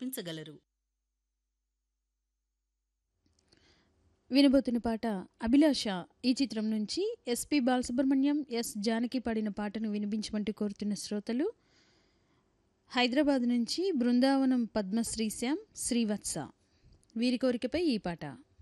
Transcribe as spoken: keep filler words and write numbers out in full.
సమర్పించగలరు. వినబోతున్న పాట అభిలాష ఈ చిత్రం నుంచి ఎస్పి బాలసుబ్రహ్మణ్యం, ఎస్ జానకి పాడిన పాటను వినిపించమంటూ కోరుతున్న శ్రోతలు హైదరాబాద్ నుంచి బృందావనం పద్మశ్రీశ్యామ్, శ్రీవత్స. వీరి కోరికపై ఈ పాట.